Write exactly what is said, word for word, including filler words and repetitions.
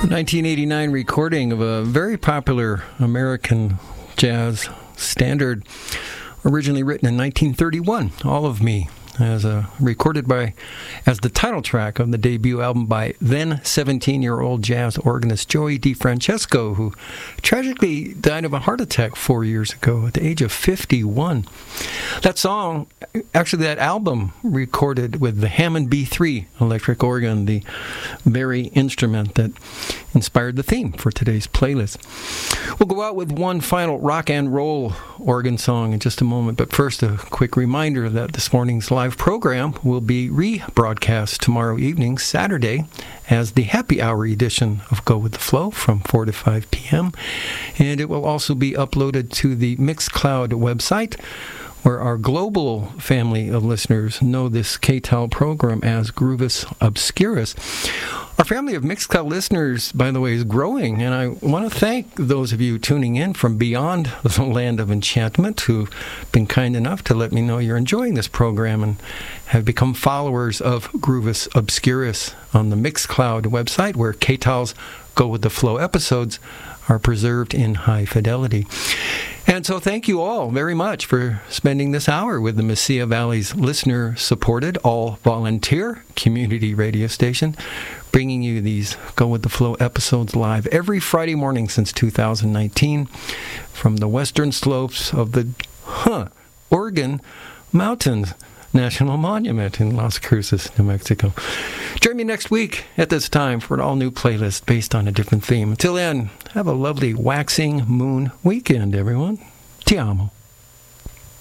nineteen eighty-nine recording of a very popular American jazz standard, originally written in nineteen thirty-one, All of Me, as a, recorded by as the title track of the debut album by then seventeen-year-old jazz organist Joey DeFrancesco, who tragically died of a heart attack four years ago at the age of fifty-one. That song, actually that album, recorded with the Hammond B three electric organ, the very instrument that inspired the theme for today's playlist. We'll go out with one final rock and roll organ song in just a moment, but first a quick reminder that this morning's live program will be rebroadcast tomorrow evening, Saturday, as the happy hour edition of Go With The Flow from four to five p.m. And it will also be uploaded to the Mixcloud website, where our global family of listeners know this K T A L program as Groovus Obscurus. Our family of Mixcloud listeners, by the way, is growing, and I want to thank those of you tuning in from beyond the land of enchantment who've been kind enough to let me know you're enjoying this program and have become followers of Groovus Obscurus on the Mixcloud website, where K T A L's Go With The Flow episodes are preserved in high fidelity. And so thank you all very much for spending this hour with the Mesilla Valley's listener-supported, all-volunteer community radio station, bringing you these Go With The Flow episodes live every Friday morning since two thousand nineteen from the western slopes of the huh, Oregon Mountains National Monument in Las Cruces, New Mexico. Join me next week at this time for an all-new playlist based on a different theme. Until then, have a lovely waxing moon weekend, everyone. Ti amo.